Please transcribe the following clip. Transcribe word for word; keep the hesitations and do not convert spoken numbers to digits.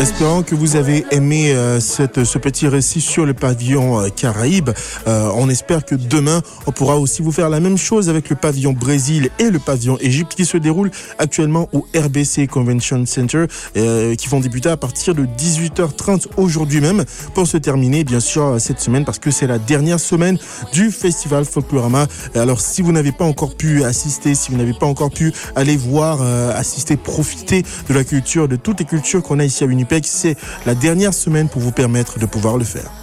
Espérons que vous avez aimé euh, cette, ce petit récit sur le pavillon euh, Caraïbes. Euh, on espère que demain, on pourra aussi vous faire la même chose avec le pavillon Brésil et le pavillon Égypte qui se déroulent actuellement au R B C Convention Center, euh, qui vont débuter à partir de dix-huit heures trente aujourd'hui même pour se terminer bien sûr cette semaine parce que c'est la dernière semaine du festival Folklorama. Alors si vous n'avez pas encore pu assister, si vous n'avez pas encore pu aller voir, euh, assister, profiter de la culture, de toutes les cultures qu'on a ici à Winnipeg, c'est la dernière semaine pour vous permettre de pouvoir le faire.